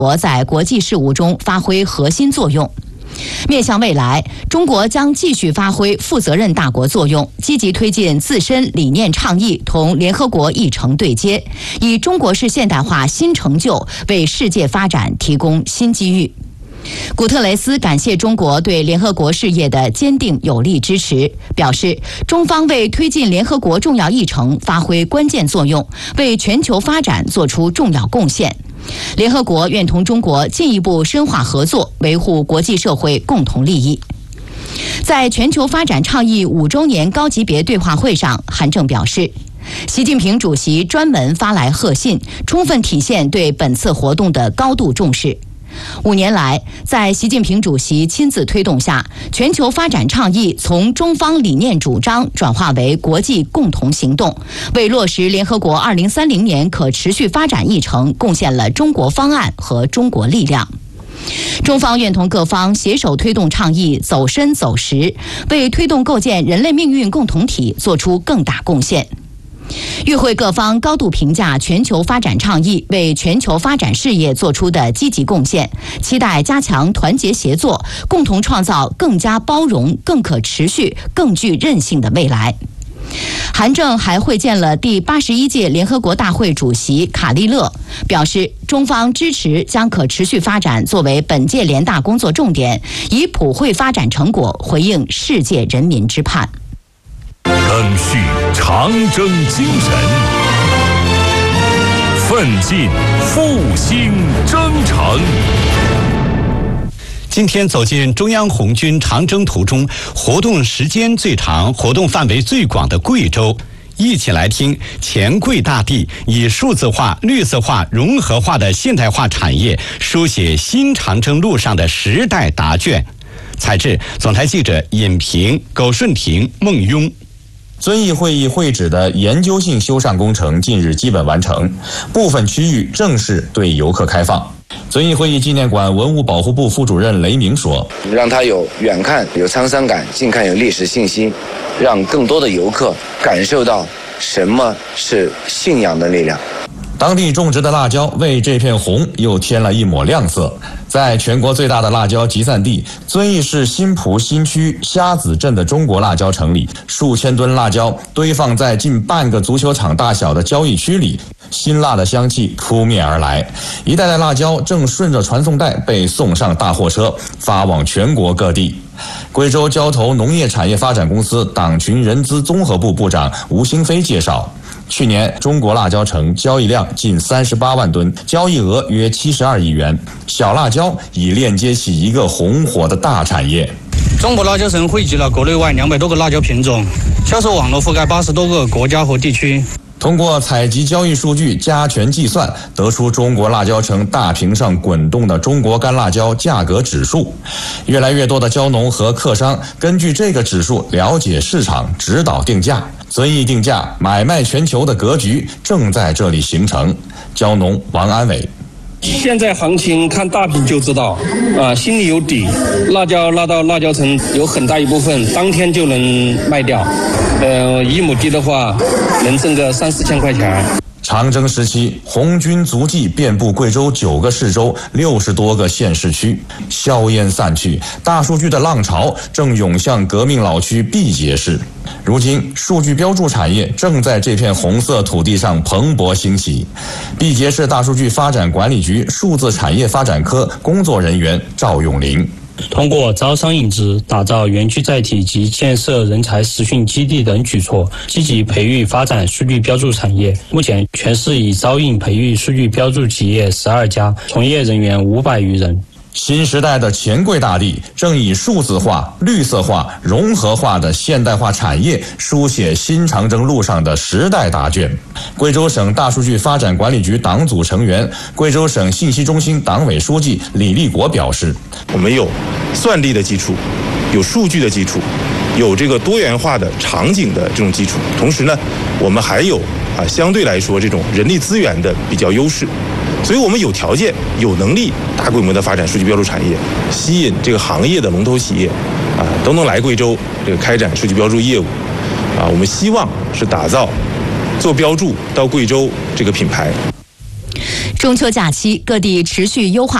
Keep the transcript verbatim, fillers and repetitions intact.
国在国际事务中发挥核心作用。面向未来，中国将继续发挥负责任大国作用，积极推进自身理念倡议同联合国议程对接，以中国式现代化新成就为世界发展提供新机遇。古特雷斯感谢中国对联合国事业的坚定有力支持，表示中方为推进联合国重要议程发挥关键作用，为全球发展做出重要贡献。联合国愿同中国进一步深化合作，维护国际社会共同利益。在全球发展倡议五周年高级别对话会上，韩正表示，习近平主席专门发来贺信，充分体现对本次活动的高度重视。五年来，在习近平主席亲自推动下，全球发展倡议从中方理念主张转化为国际共同行动，为落实联合国二零三零年可持续发展议程贡献了中国方案和中国力量。中方愿同各方携手推动倡议走深走实，为推动构建人类命运共同体做出更大贡献。与会各方高度评价全球发展倡议为全球发展事业做出的积极贡献，期待加强团结协作，共同创造更加包容、更可持续、更具韧性的未来。韩正还会见了第八十一届联合国大会主席卡利勒，表示中方支持将可持续发展作为本届联大工作重点，以普惠发展成果回应世界人民之盼。 赓续长征精神，奋进复兴征程。 今天走进中央红军长征途中活动时间最长、活动范围最广的贵州，一起来听黔贵大地以数字化、绿色化、融合化的现代化产业书写新长征路上的时代答卷。采制总台记者尹平、苟顺婷、孟庸。 遵义会议会址的研究性修缮工程近日基本完成，部分区域正式对游客开放。遵义会议纪念馆文物保护部副主任雷明说：“ 让它有远看有沧桑感，近看有历史信息，让更多的游客感受到什么是信仰的力量。” 当地种植的辣椒为这片红又添了一抹亮色。在全国最大的辣椒集散地遵义市新蒲新区虾子镇的中国辣椒城里，数千吨辣椒堆放在近半个足球场大小的交易区里，辛辣的香气扑面而来。一袋袋辣椒正顺着传送带被送上大货车，发往全国各地。贵州交投农业产业发展公司党群人资综合部部长吴兴飞介绍，去年中国辣椒城交易量近三十八万吨，交易额约七十二亿元。小辣椒已链接起一个红火的大产业。 中国辣椒城汇集了国内外两百多个辣椒品种，销售网络覆盖八十多个国家和地区。 通过采集交易数据加权计算，得出中国辣椒城大屏上滚动的中国干辣椒价格指数。越来越多的椒农和客商根据这个指数了解市场，指导定价。遵义定价买卖全球的格局正在这里形成。椒农王安伟： 现在行情看大屏就知道，啊，心里有底。辣椒拉到辣椒城有很大一部分当天就能卖掉，呃，一亩地的话能挣个三四千块钱。 长征时期，红军足迹遍布贵州九个市州、六十多个县市区，硝烟散去，大数据的浪潮正涌向革命老区毕节市。如今，数据标注产业正在这片红色土地上蓬勃兴起。毕节市大数据发展管理局数字产业发展科工作人员赵永林： 通过招商引资、打造园区载体及建设人才实训基地等举措，积极培育发展数据标注产业。目前，全市已招印培育数据标注企业十二家，从业人员五百余人。 新时代的黔贵大地正以数字化、绿色化、融合化的现代化产业书写新长征路上的时代答卷。贵州省大数据发展管理局党组成员、贵州省信息中心党委书记李立国表示：“ 我们有算力的基础，有数据的基础，有这个多元化的场景的这种基础，同时呢，我们还有啊相对来说这种人力资源的比较优势。”所以我们有条件、有能力大规模的发展数据标注产业，吸引这个行业的龙头企业，啊，都能来贵州这个开展数据标注业务，啊，我们希望是打造做标注到贵州这个品牌。 中秋假期，各地持续优化